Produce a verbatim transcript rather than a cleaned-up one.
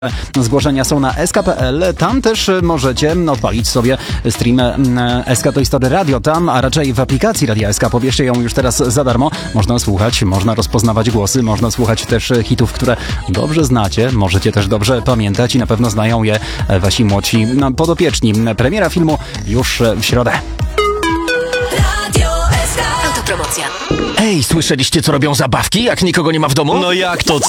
Zgłoszenia są na s k kropka p l. Tam też możecie odpalić sobie stream S K to History Radio. Tam, a raczej w aplikacji Radia S K. Pobierzcie ją już teraz za darmo. Można słuchać, można rozpoznawać głosy, można słuchać też hitów, które dobrze znacie. Możecie też dobrze pamiętać i na pewno znają je wasi młodsi podopieczni. Premiera filmu już w środę. Autopromocja. Ej, słyszeliście, co robią zabawki, jak nikogo nie ma w domu? No jak to co?